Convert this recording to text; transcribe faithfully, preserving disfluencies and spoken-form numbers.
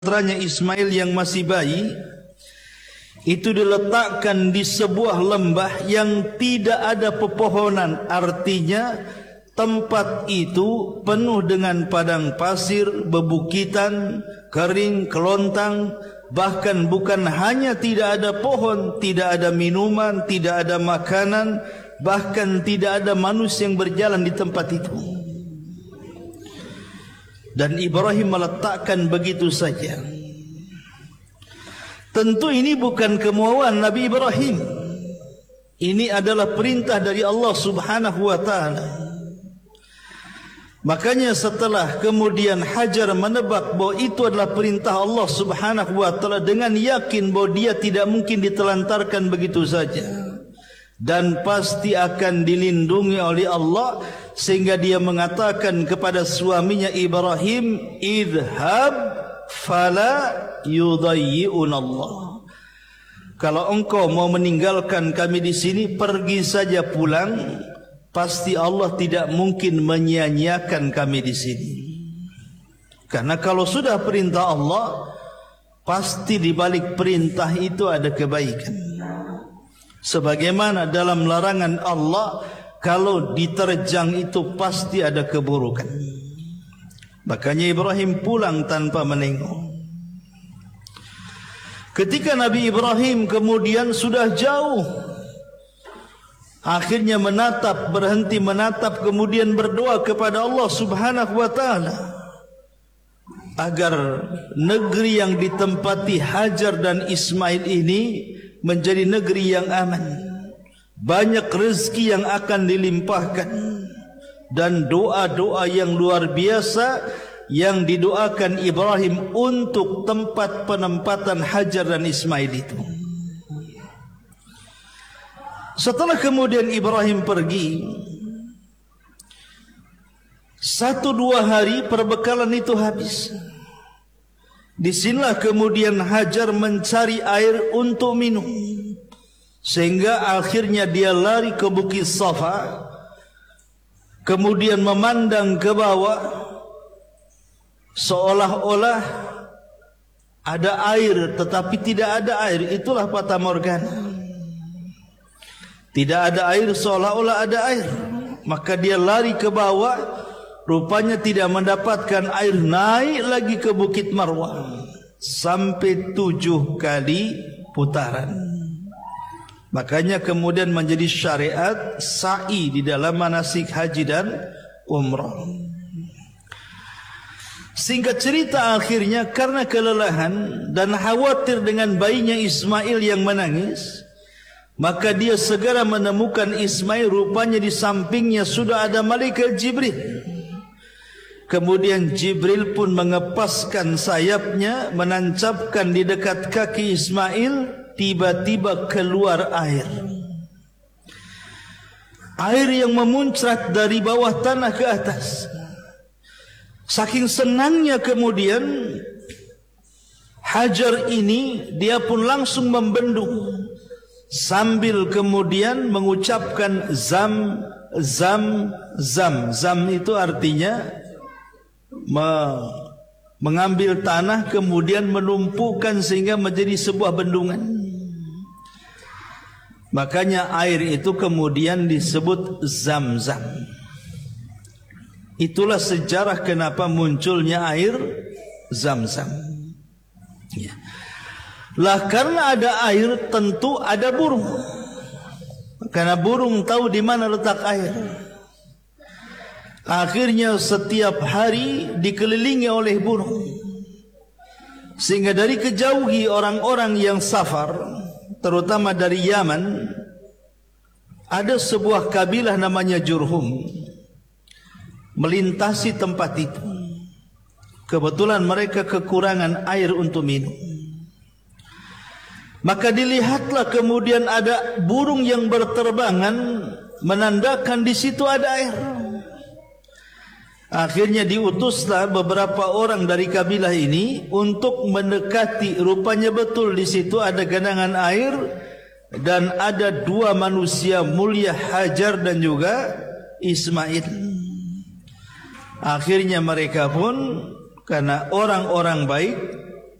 putranya Ismail yang masih bayi itu diletakkan di sebuah lembah yang tidak ada pepohonan, artinya tempat itu penuh dengan padang pasir, bebukitan, kering, kelontang. Bahkan bukan hanya tidak ada pohon, tidak ada minuman, tidak ada makanan, bahkan tidak ada manusia yang berjalan di tempat itu. Dan Ibrahim meletakkan begitu saja. Tentu ini bukan kemauan Nabi Ibrahim. Ini adalah perintah dari Allah Subhanahu wa ta'ala. Makanya setelah kemudian Hajar menebak bahwa itu adalah perintah Allah Subhanahu wa ta'ala, dengan yakin bahwa dia tidak mungkin ditelantarkan begitu saja dan pasti akan dilindungi oleh Allah, sehingga dia mengatakan kepada suaminya Ibrahim, idhab fala yudayyi'un Allah. Kalau engkau mau meninggalkan kami di sini, pergi saja pulang. Pasti Allah tidak mungkin menyia-nyiakan kami di sini. Karena kalau sudah perintah Allah, pasti di balik perintah itu ada kebaikan. Sebagaimana dalam larangan Allah, kalau diterjang itu pasti ada keburukan. Makanya Ibrahim pulang tanpa menengok. Ketika Nabi Ibrahim kemudian sudah jauh, akhirnya menatap, berhenti menatap, kemudian berdoa kepada Allah Subhanahu wa ta'ala agar negeri yang ditempati Hajar dan Ismail ini menjadi negeri yang aman, banyak rezeki yang akan dilimpahkan, dan doa-doa yang luar biasa yang didoakan Ibrahim untuk tempat penempatan Hajar dan Ismail itu. Setelah kemudian Ibrahim pergi, satu dua hari perbekalan itu habis. Disinilah kemudian Hajar mencari air untuk minum, sehingga akhirnya dia lari ke Bukit Safa, kemudian memandang ke bawah, seolah-olah ada air tetapi tidak ada air. Itulah fata morgana. Tidak ada air seolah-olah ada air. Maka dia lari ke bawah, rupanya tidak mendapatkan air. Naik lagi ke Bukit Marwah sampai tujuh kali putaran. Makanya kemudian menjadi syariat sa'i di dalam manasik haji dan umrah. Singkat cerita, akhirnya karena kelelahan dan khawatir dengan bayinya Ismail yang menangis, maka dia segera menemukan Ismail. Rupanya di sampingnya sudah ada malaikat Jibril. Kemudian Jibril pun mengepaskan sayapnya, menancapkan di dekat kaki Ismail. Tiba-tiba keluar air. Air yang memuncrat dari bawah tanah ke atas. Saking senangnya kemudian Hajar ini, dia pun langsung membendung sambil kemudian mengucapkan zam, zam, zam. Zam itu artinya me mengambil tanah kemudian menumpukan sehingga menjadi sebuah bendungan. Makanya air itu kemudian disebut zam-zam. Itulah sejarah kenapa munculnya air zam-zam. Ya. Lah karena ada air tentu ada burung. Karena burung tahu di mana letak air. Akhirnya setiap hari dikelilingi oleh burung. Sehingga dari kejauhi orang-orang yang safar, terutama dari Yaman, ada sebuah kabilah namanya Jurhum, melintasi tempat itu. Kebetulan mereka kekurangan air untuk minum. Maka dilihatlah kemudian ada burung yang berterbangan, menandakan di situ ada air. Akhirnya diutuslah beberapa orang dari kabilah ini untuk mendekati. Rupanya betul di situ ada genangan air dan ada dua manusia mulia, Hajar dan juga Ismail. Akhirnya mereka pun karena orang-orang baik